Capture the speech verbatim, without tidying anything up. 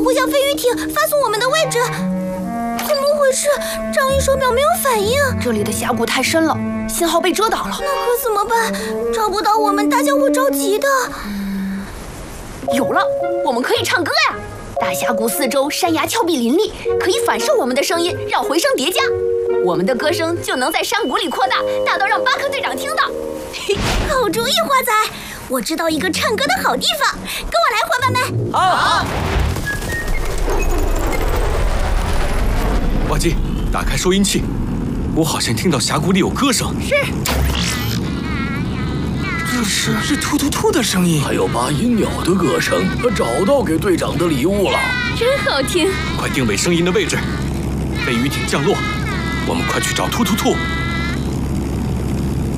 不向飞鱼艇发送我们的位置。怎么回事？张仪手表没有反应。 这里的峡谷太深了，信号被遮挡了。 那可怎么办？找不到我们，大家会着急的。 有了，我们可以唱歌呀！大峡谷四周山崖峭壁林立，可以反射我们的声音，让回声叠加。我们的歌声就能在山谷里扩大，大到让巴克队长听到。 好主意，花仔！我知道一个唱歌的好地方，跟我来，伙伴们！ 好。好瓦基，打开收音器，我好像听到峡谷里有歌声。 是。 这是是突突突的声音， 还有八音鸟的歌声。他找到给队长的礼物了， 真好听！ 快定位声音的位置，飞鱼艇降落，我们快去找突突兔。